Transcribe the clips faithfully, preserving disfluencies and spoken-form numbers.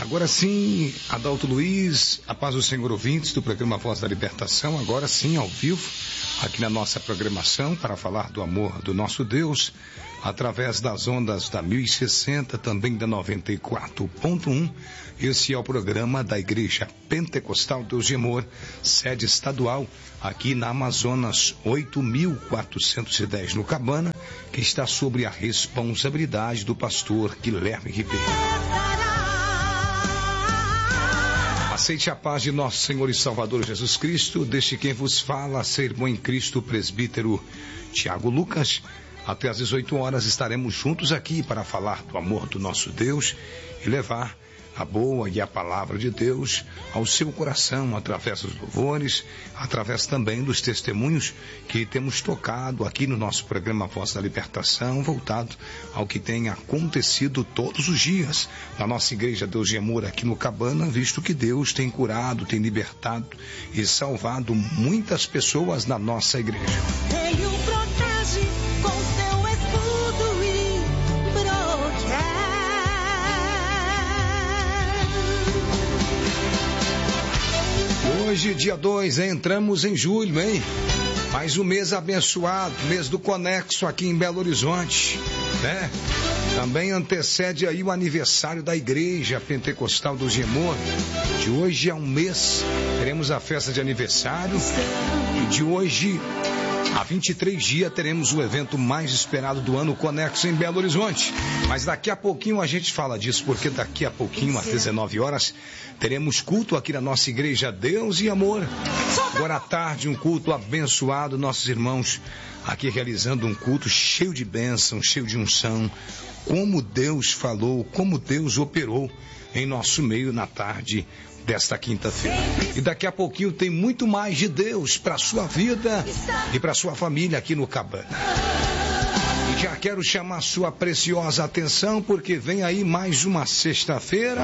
Agora sim, Adalto Luiz, a paz do Senhor, ouvintes do programa Voz da Libertação, agora sim, ao vivo, aqui na nossa programação, para falar do amor do nosso Deus, através das ondas da mil e sessenta, também da noventa e quatro ponto um. Esse é o programa da Igreja Pentecostal Deus de Amor, sede estadual, aqui na Amazonas oito mil quatrocentos e dez, no Cabana, que está sob a responsabilidade do pastor Guilherme Ribeiro. Aceite a paz de nosso Senhor e Salvador Jesus Cristo, deste quem vos fala, ser bom em Cristo, presbítero Tiago Lucas. Até às dezoito horas estaremos juntos aqui para falar do amor do nosso Deus e levar a boa e a palavra de Deus ao seu coração, através dos louvores, através também dos testemunhos que temos tocado aqui no nosso programa Voz da Libertação, voltado ao que tem acontecido todos os dias na nossa Igreja Deus de Amor aqui no Cabana, visto que Deus tem curado, tem libertado e salvado muitas pessoas na nossa igreja. Ele o protege com seu escudo e protege. Hoje, dia dois, entramos em julho, hein? Mais um mês abençoado, mês do Conexo aqui em Belo Horizonte, né? Também antecede aí o aniversário da Igreja Pentecostal do Gemor. De hoje a um mês, teremos a festa de aniversário. E de hoje a vinte e três dias teremos o evento mais esperado do ano, Conexo em Belo Horizonte. Mas daqui a pouquinho a gente fala disso, porque daqui a pouquinho, às dezenove horas, teremos culto aqui na nossa Igreja Deus e Amor. Agora à tarde, um culto abençoado, nossos irmãos aqui realizando um culto cheio de bênção, cheio de unção. Como Deus falou, como Deus operou em nosso meio na tarde desta quinta-feira. E daqui a pouquinho tem muito mais de Deus para a sua vida e para a sua família aqui no Cabana. E já quero chamar sua preciosa atenção, porque vem aí mais uma sexta-feira.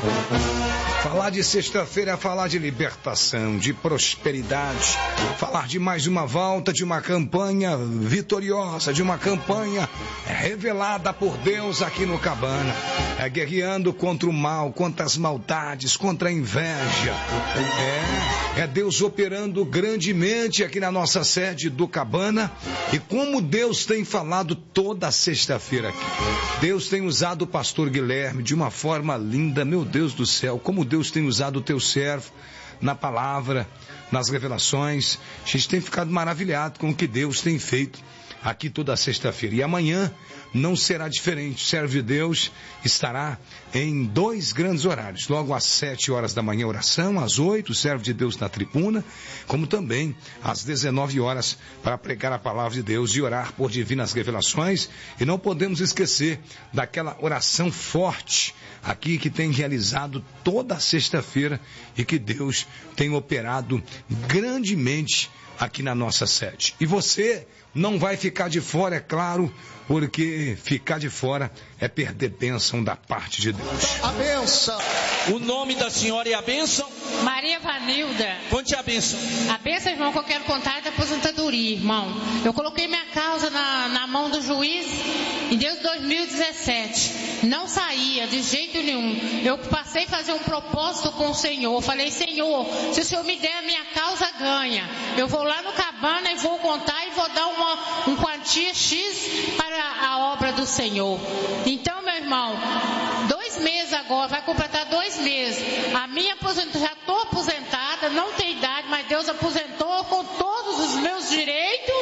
Falar de sexta-feira é falar de libertação, de prosperidade, falar de mais uma volta, de uma campanha vitoriosa, de uma campanha revelada por Deus aqui no Cabana. É guerreando contra o mal, contra as maldades, contra a inveja. É, é Deus operando grandemente aqui na nossa sede do Cabana. E como Deus tem falado toda sexta-feira aqui. Deus tem usado o pastor Guilherme de uma forma linda, meu Deus do céu, como Deus tem usado o teu servo na palavra, nas revelações. A gente tem ficado maravilhado com o que Deus tem feito aqui toda sexta-feira. E amanhã não será diferente. O servo de Deus estará em dois grandes horários. Logo às sete horas da manhã, oração. Às oito, o servo de Deus na tribuna. Como também às dezenove horas, para pregar a palavra de Deus e orar por divinas revelações. E não podemos esquecer daquela oração forte aqui que tem realizado toda sexta-feira e que Deus tem operado grandemente aqui na nossa sede. E você não vai ficar de fora, é claro, porque ficar de fora é perder bênção da parte de Deus. A bênção. O nome da senhora é a bênção? Maria Vanilda. Conte a bênção. A bênção, irmão, que eu quero contar é da aposentadoria, irmão. Eu coloquei minha causa na, na mão do juiz em desde dois mil e dezessete. Não saía de jeito nenhum. Eu passei a fazer um propósito com o Senhor. Falei, Senhor, se o Senhor me der a minha causa, ganha. Eu vou lá no Cabana e vou contar e vou dar uma um quantia X para a obra do Senhor. Então, meu irmão, dois meses agora, vai completar dois meses. A minha aposentadoria, já estou aposentada, não tenho idade, mas Deus aposentou com todos os meus direitos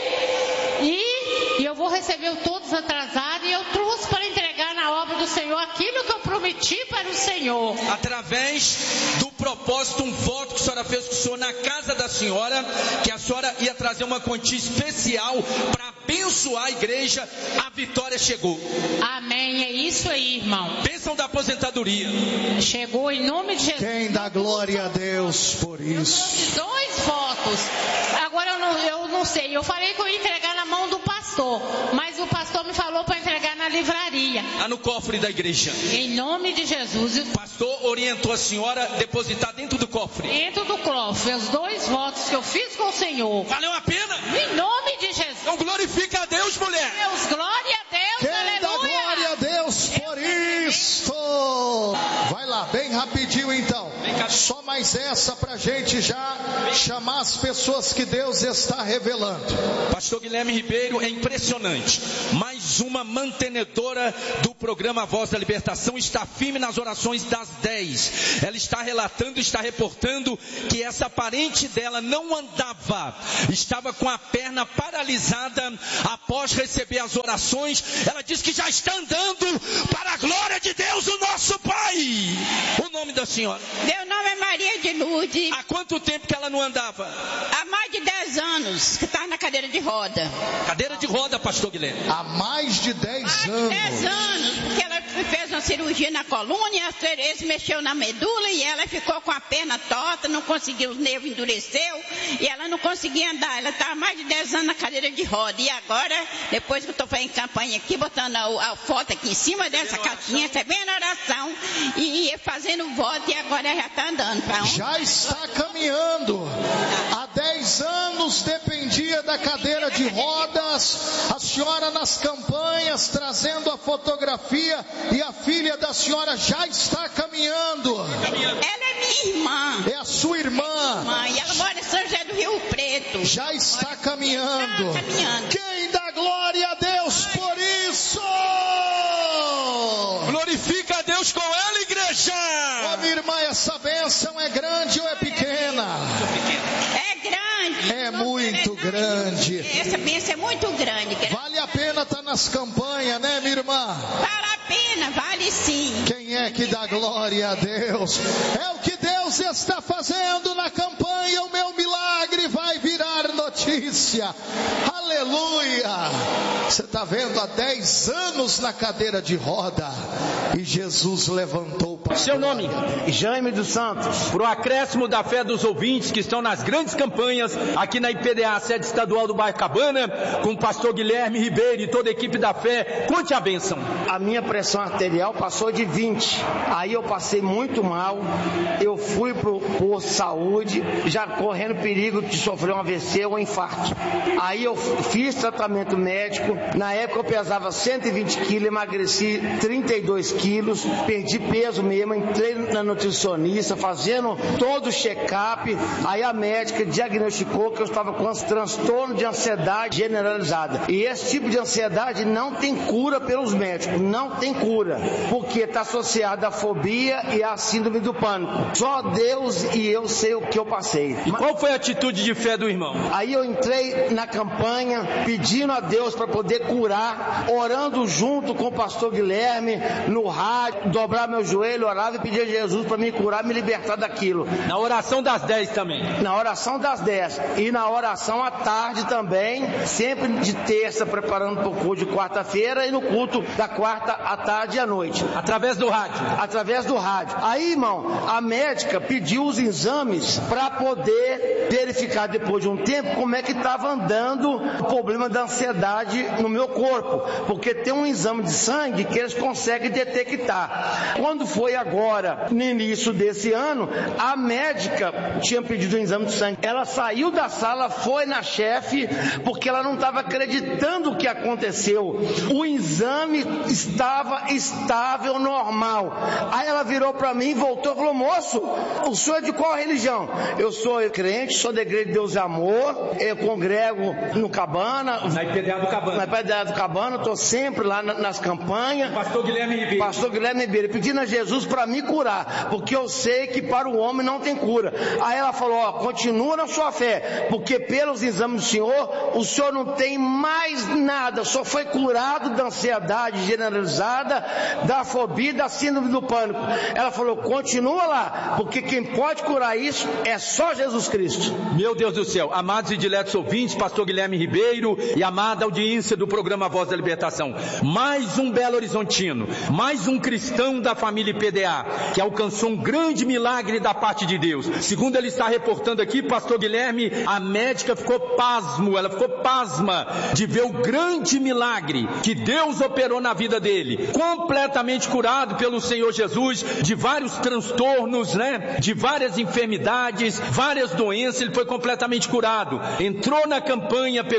e, e eu vou receber todos atrasados e eu trouxe para entregar na obra do Senhor aquilo que eu prometi para o Senhor. Através do propósito, um voto que a senhora fez com o senhor na casa da senhora, que a senhora ia trazer uma quantia especial para abençoar a igreja, a vitória chegou. Amém, é isso aí, irmão. Bênção da aposentadoria. Chegou em nome de Jesus. Quem dá glória a Deus por isso? Dois votos. Agora eu não, eu não sei, eu falei que eu ia entregar na mão do pastor, mas o pastor me falou para entregar na livraria. Lá no cofre da igreja. Em nome de Jesus. O pastor orientou a senhora a depositar dentro do cofre. Dentro do cofre, os dois votos que eu fiz com o Senhor. Valeu a pena? Em nome de Jesus. Então glorifica a Deus, mulher. Deus, glória a Deus, Quem aleluia. dá glória a Deus por isso? Vai lá. lá, bem rapidinho então. Só mais essa pra gente já chamar as pessoas que Deus está revelando. Pastor Guilherme Ribeiro, é impressionante. Mais uma mantenedora do programa Voz da Libertação está firme nas orações das dez. Ela está relatando, está reportando que essa parente dela não andava, estava com a perna paralisada após receber as orações. Ela diz que já está andando para a glória de Deus, o nosso Pai. O nome da senhora? Meu nome é Maria de Lourdes. Há quanto tempo que ela não andava? Há mais de dez anos que está na cadeira de roda. Cadeira de roda, pastor Guilherme. Há mais de dez anos. dez anos, porque ela fez uma cirurgia na coluna e a Tereza mexeu na medula e ela ficou com a perna torta, não conseguiu, os nervos endureceu e ela não conseguia andar. Ela está há mais de dez anos na cadeira de roda. E agora, depois que eu estou fazendo campanha aqui, botando a, a foto aqui em cima dessa caixinha, recebendo oração e, e fazendo voto, e agora já está andando. Pra onde? Já está caminhando. Há dez anos dependia da cadeira de rodas. A senhora nas campanhas trazendo a fotografia e a filha da senhora já está caminhando. Ela é minha irmã. É a sua irmã. Mãe, ela mora em São José do Rio Preto. Já está caminhando. Está caminhando. Quem dá glória a Deus por isso? Glorifica a Deus com ela, igreja. Ô minha irmã, essa bênção é grande ou é pequena? É grande. É muito grande. Essa bênção é muito grande. Vale a pena estar nas campanhas, né, minha irmã? Vale a pena, vale sim. Quem é que dá glória a Deus? É o que Deus está fazendo na campanha. O meu milagre vai virar notícia. Aleluia. Você está vendo há dez anos na cadeira de roda e Jesus levantou para seu nome? Jaime dos Santos. Pro acréscimo da fé dos ouvintes que estão nas grandes campanhas aqui na I P D A, sede estadual do bairro Cabana, com o pastor Guilherme Ribeiro e toda a equipe da fé, conte a bênção. A minha pressão arterial passou de vinte, aí eu passei muito mal, eu fui pro posto de saúde, já correndo perigo de sofrer um A V C ou um infarto. Aí eu fiz tratamento médico, na época eu pesava cento e vinte quilos, emagreci trinta e dois quilos, perdi peso mesmo, entrei na nutricionista, fazendo todo o check-up, aí a médica diagnosticou que eu estava com transtorno de ansiedade generalizada. E esse tipo de ansiedade não tem cura pelos médicos, não tem cura, porque está associado à fobia e à síndrome do pânico. Só Deus e eu sei o que eu passei. E qual foi a atitude de fé do irmão? Aí eu entrei na campanha, pedindo a Deus para poder curar, orando junto com o pastor Guilherme, no rádio, dobrar meu joelho, orava e pedia a Jesus para me curar, me libertar daquilo. Na oração das dez também? Na oração das dez. E na oração à tarde também, sempre de terça, preparando para o culto de quarta-feira, e no culto da quarta à tarde e à noite. Através do rádio? Através do rádio. Aí, irmão, a médica pediu os exames para poder verificar depois de um tempo como é que estava andando o problema da ansiedade no meu corpo, porque tem um exame de sangue que eles conseguem detectar. Quando foi agora, no início desse ano, a médica tinha pedido um exame de sangue. Ela saiu da sala, foi na chefe, porque ela não estava acreditando o que aconteceu. O exame estava estável, normal. Aí ela virou para mim, voltou e falou: moço, o senhor é de qual religião? Eu sou crente, sou da Igreja de Deus e Amor, eu congrego no Cabana, na I P D A do Cabana, na I P D A do Cabana, estou sempre lá nas campanhas. Pastor Guilherme Ribeiro. Pastor Guilherme Ribeiro, pedindo a Jesus para me curar, porque eu sei que para o homem não tem cura. Aí ela falou: ó, continua na sua fé, porque pelos exames do senhor, o senhor não tem mais nada, só foi curado da ansiedade generalizada, da fobia, da síndrome do pânico. Ela falou: continua lá, porque quem pode curar isso é só Jesus Cristo. Meu Deus do céu, amados e diletos ouvintes, pastor Guilherme Ribeiro e amada audiência do programa Voz da Libertação, mais um Belo Horizontino, mais um cristão da família I P D A, que alcançou um grande milagre da parte de Deus. Segundo ele está reportando aqui, pastor Guilherme, a médica ficou pasmo, ela ficou pasma de ver o grande milagre que Deus operou na vida dele, completamente curado pelo Senhor Jesus, de vários transtornos, né, de várias enfermidades, várias doenças, ele foi completamente curado. Entrou na campanha, pegou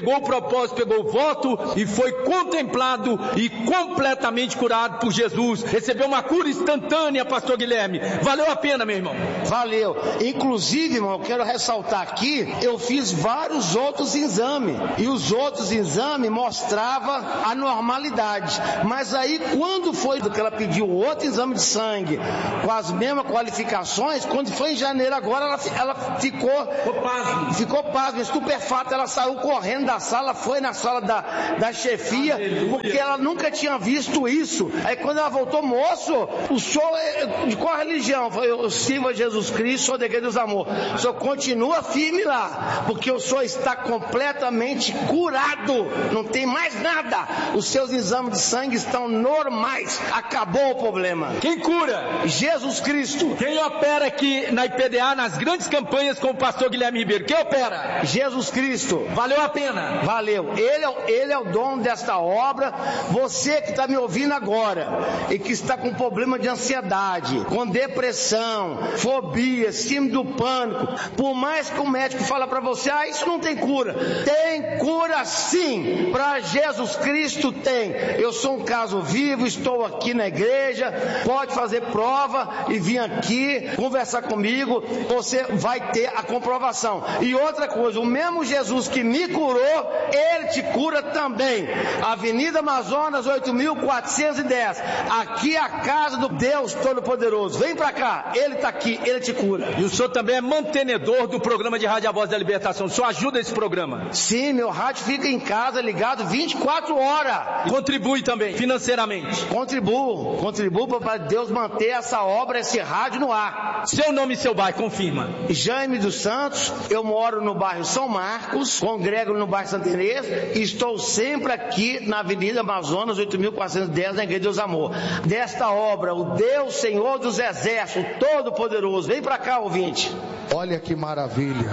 pegou o propósito, pegou o voto e foi contemplado e completamente curado por Jesus. Recebeu uma cura instantânea, pastor Guilherme. Valeu a pena, meu irmão. Valeu. Inclusive, irmão, eu quero ressaltar aqui, eu fiz vários outros exames. E os outros exames mostravam a normalidade. Mas aí, quando foi que ela pediu outro exame de sangue, com as mesmas qualificações, quando foi em janeiro agora, ela, ela ficou, ficou pasmo, ficou pasmo, estupefata, ela saiu correndo da sala, foi na sala da, da chefia, porque ela nunca tinha visto isso. Aí quando ela voltou, moço, o senhor é de qual religião? Eu falei, eu sirvo a Jesus Cristo, sou da Igreja dos Amor. O senhor continua firme lá, porque o senhor está completamente curado, não tem mais nada, os seus exames de sangue estão normais, acabou o problema. Quem cura? Jesus Cristo. Quem opera aqui na I P D A nas grandes campanhas com o pastor Guilherme Ribeiro? Quem opera? Jesus Cristo. Valeu a pena. Valeu. Ele é, ele é o dono desta obra. Você que está me ouvindo agora e que está com problema de ansiedade, com depressão, fobia, síndrome do pânico, por mais que o médico fala para você, ah, isso não tem cura. Tem cura sim. Para Jesus Cristo tem. Eu sou um caso vivo, estou aqui na igreja, pode fazer prova e vir aqui conversar comigo, você vai ter a comprovação. E outra coisa, o mesmo Jesus que me curou, Ele te cura também. Avenida Amazonas oito mil quatrocentos e dez, aqui é a casa do Deus Todo-Poderoso. Vem pra cá, Ele está aqui, Ele te cura. E o senhor também é mantenedor do programa de Rádio A Voz da Libertação. O senhor ajuda esse programa? Sim, meu rádio fica em casa ligado vinte e quatro horas. Contribui também financeiramente? Contribuo, contribuo para Deus manter essa obra, esse rádio no ar. Seu nome e seu bairro, confirma. Jaime dos Santos, eu moro no bairro São Marcos, congrego no bairro Santa Inês e estou sempre aqui na Avenida Amazonas oito mil quatrocentos e dez, na Igreja Deus Amor. Desta obra, o Deus Senhor dos Exércitos, Todo-Poderoso. Vem para cá, ouvinte. Olha que maravilha.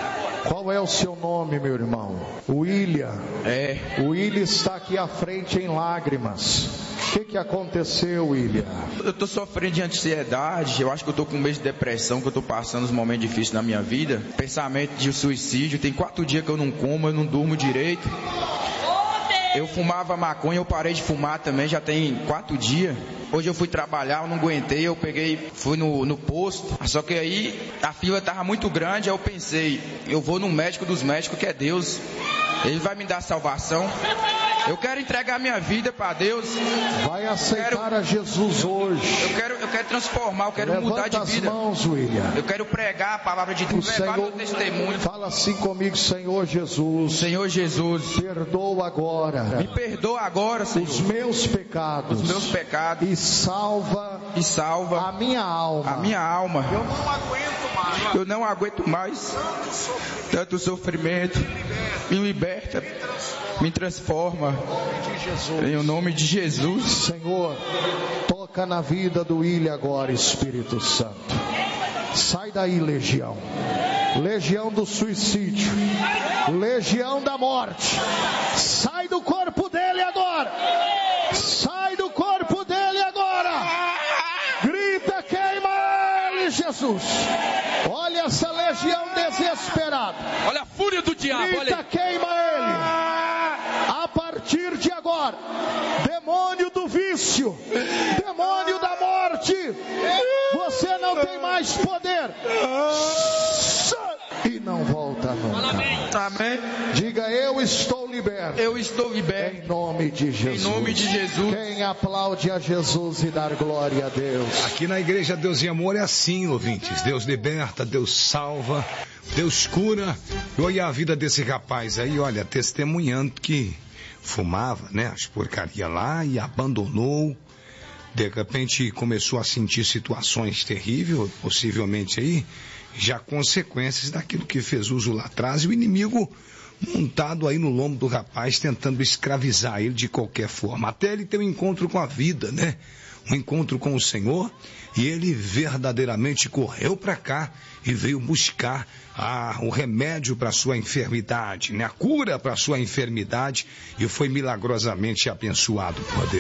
Qual é o seu nome, meu irmão? William. É. O William está aqui à frente em lágrimas. O que, que aconteceu, William? Eu estou sofrendo de ansiedade, eu acho que eu estou com um mês de depressão, que eu estou passando uns momentos difíceis na minha vida. Pensamento de suicídio, tem quatro dias que eu não como, eu não durmo direito. Eu fumava maconha, eu parei de fumar também, já tem quatro dias. Hoje eu fui trabalhar, eu não aguentei, eu peguei, fui no, no posto. Só que aí a fila estava muito grande, aí eu pensei, eu vou no médico dos médicos, que é Deus. Ele vai me dar salvação. Eu quero entregar minha vida para Deus. Vai aceitar quero, a Jesus hoje. Eu quero, eu quero transformar, eu quero Levanta mudar de vida. as mãos, William. Eu quero pregar a palavra de Deus, levar Senhor, meu testemunho. Fala assim comigo, Senhor Jesus. Senhor Jesus, perdoa agora. Me perdoa agora, Senhor, os meus pecados. Os meus pecados. E salva. E salva a minha alma. A minha alma. Eu não aguento mais. Eu não aguento mais tanto sofrimento. Me liberta. Me transforma. Em o nome de Jesus. Senhor, toca na vida do William agora, Espírito Santo. Sai daí, legião. Legião do suicídio. Legião da morte. Sai do corpo dele agora. Sai do corpo dele agora. Grita, queima ele, Jesus. Olha essa legião desesperada. Olha a fúria do diabo. Grita, olha. queima ele. A partir de agora, demônio do vício, demônio da morte, você não tem mais poder. E não volta nunca. Amém. Diga, eu estou liberto. Eu estou liberto. Em nome de Jesus. Em nome de Jesus. Quem aplaude a Jesus e dar glória a Deus. Aqui na Igreja Deus e Amor é assim, ouvintes. Deus liberta, Deus salva, Deus cura. E olha a vida desse rapaz aí, olha, testemunhando que fumava, né, as porcarias lá e abandonou. De repente começou a sentir situações terríveis, possivelmente aí, já consequências daquilo que fez uso lá atrás, e o inimigo montado aí no lombo do rapaz, tentando escravizar ele de qualquer forma, até ele ter um encontro com a vida, né? Um encontro com o Senhor, e ele verdadeiramente correu para cá e veio buscar ah, o remédio para a sua enfermidade, né? A cura para a sua enfermidade, e foi milagrosamente abençoado por Deus.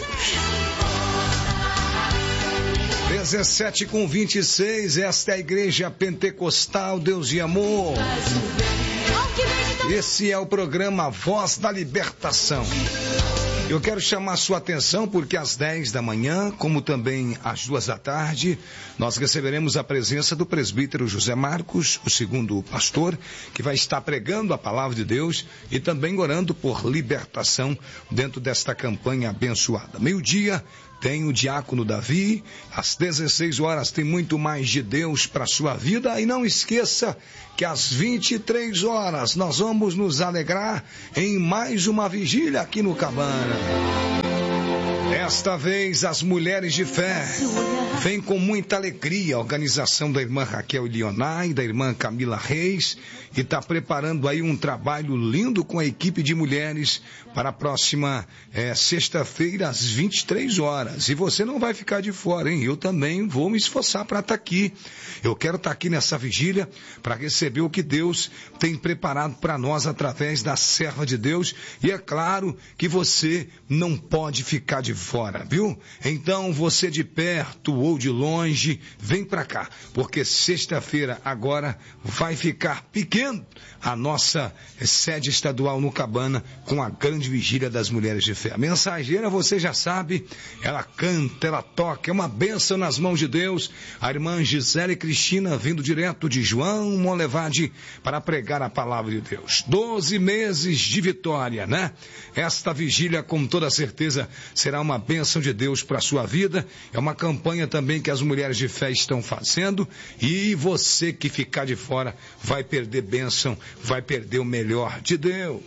dezessete com vinte e seis, esta é a Igreja Pentecostal Deus e Amor. Esse é o programa Voz da Libertação. Eu quero chamar a sua atenção porque às dez da manhã, como também às duas da tarde, nós receberemos a presença do presbítero José Marcos, o segundo pastor, que vai estar pregando a palavra de Deus e também orando por libertação dentro desta campanha abençoada. Meio-dia tem o diácono Davi, às dezesseis horas tem muito mais de Deus para a sua vida, e não esqueça que às vinte e três horas nós vamos nos alegrar em mais uma vigília aqui no Cabana. Desta vez as mulheres de fé vêm com muita alegria, a organização da irmã Raquel Lionai, da irmã Camila Reis, e está preparando aí um trabalho lindo com a equipe de mulheres para a próxima é, sexta-feira às vinte e três horas. E você não vai ficar de fora, hein? Eu também vou me esforçar para estar aqui. Eu quero estar aqui nessa vigília para receber o que Deus tem preparado para nós através da serva de Deus. E é claro que você não pode ficar de fora, viu? Então você de perto ou de longe, vem para cá, porque sexta-feira agora vai ficar pequeno a nossa sede estadual no Cabana com a grande vigília das mulheres de fé. A mensageira, você já sabe, ela canta, ela toca, é uma bênção nas mãos de Deus. A irmã Gisele Cristina vindo direto de João Monlevade para pregar a palavra de Deus. Doze meses de vitória, né? Esta vigília com toda certeza será uma bênção de Deus para a sua vida. É uma campanha também que as mulheres de fé estão fazendo, e você que ficar de fora vai perder bênção, vai perder o melhor de Deus.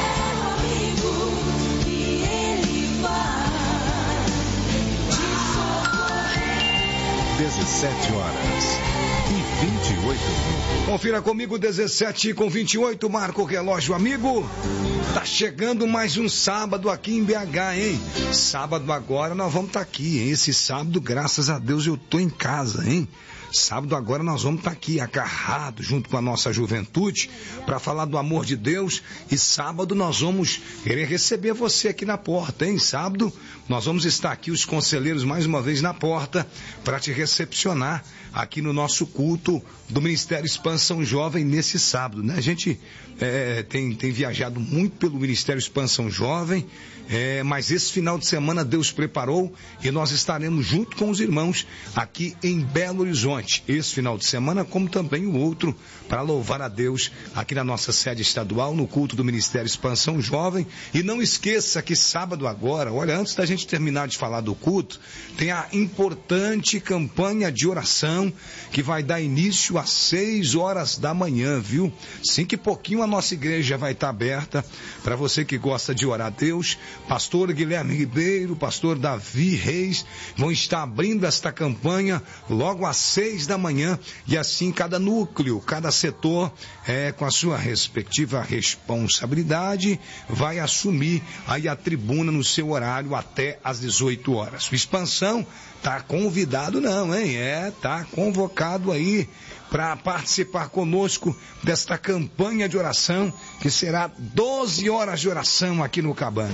dezessete horas e vinte e oito minutos. Confira comigo, dezessete com vinte e oito, marca o relógio, amigo. Tá chegando mais um sábado aqui em B H, hein? Sábado agora nós vamos estar aqui, hein? Esse sábado, graças a Deus, eu tô em casa, hein? Sábado agora nós vamos estar aqui agarrados junto com a nossa juventude para falar do amor de Deus, e sábado nós vamos querer receber você aqui na porta, hein? Sábado nós vamos estar aqui, os conselheiros, mais uma vez na porta para te recepcionar aqui no nosso culto do Ministério Expansão Jovem nesse sábado, né? A gente é, tem, tem viajado muito pelo Ministério Expansão Jovem, é, mas esse final de semana Deus preparou e nós estaremos junto com os irmãos aqui em Belo Horizonte, esse final de semana, como também o outro, para louvar a Deus aqui na nossa sede estadual, no culto do Ministério Expansão Jovem. E não esqueça que sábado agora, olha, antes da gente terminar de falar do culto, tem a importante campanha de oração que vai dar início às seis horas da manhã, viu? Cinco e pouquinho a nossa igreja vai estar aberta para você que gosta de orar a Deus. Pastor Guilherme Ribeiro, pastor Davi Reis vão estar abrindo esta campanha logo às seis da manhã, e assim cada núcleo, cada setor, é, com a sua respectiva responsabilidade, vai assumir aí a tribuna no seu horário até às dezoito horas. O Expansão tá convidado não, hein? É, tá convocado aí para participar conosco desta campanha de oração, que será doze horas de oração aqui no Cabana.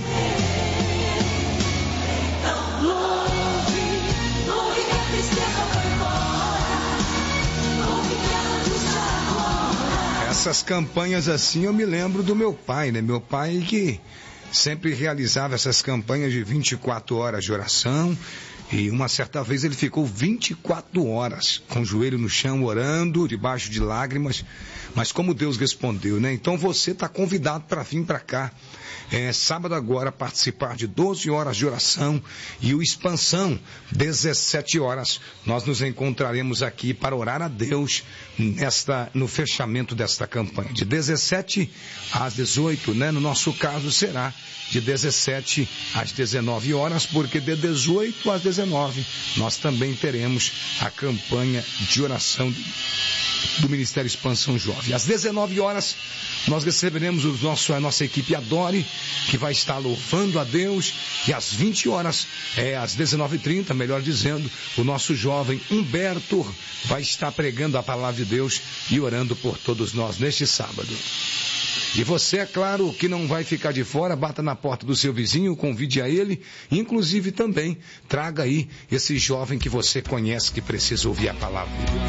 Essas campanhas assim eu me lembro do meu pai, né? Meu pai que sempre realizava essas campanhas de vinte e quatro horas de oração. E uma certa vez ele ficou vinte e quatro horas com o joelho no chão, orando, debaixo de lágrimas. Mas como Deus respondeu, né? Então você está convidado para vir para cá, é, sábado agora, participar de doze horas de oração. E o Expansão, dezessete horas, nós nos encontraremos aqui para orar a Deus nesta, no fechamento desta campanha. De dezessete às dezoito, né? No nosso caso será de dezessete às dezenove horas, porque de dezoito às dezenove nós também teremos a campanha de oração do Ministério Expansão Jovem. Às dezenove horas nós receberemos o nosso, a nossa equipe Adore, que vai estar louvando a Deus, e às vinte horas, é, às dezenove e trinta, melhor dizendo, o nosso jovem Humberto vai estar pregando a palavra de Deus e orando por todos nós neste sábado. E você, é claro, que não vai ficar de fora, bata na porta do seu vizinho, convide a ele, inclusive também traga aí esse jovem que você conhece que precisa ouvir a palavra de Deus.